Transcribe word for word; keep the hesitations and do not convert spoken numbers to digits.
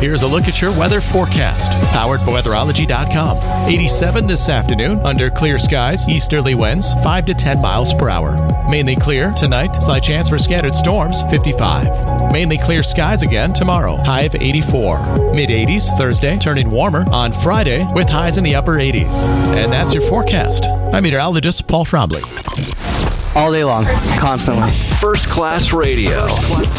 Here's a look at your weather forecast, powered by weatherology dot com. eighty-seven this afternoon, under clear skies, easterly winds five to ten miles per hour. Mainly clear tonight, slight chance for scattered storms, fifty-five. Mainly clear skies again tomorrow, high of eighty-four. mid eighties Thursday, turning warmer on Friday with highs in the upper eighties. And that's your forecast. I'm meteorologist Paul Trombley. All day long, constantly. First Class Radio. First Class.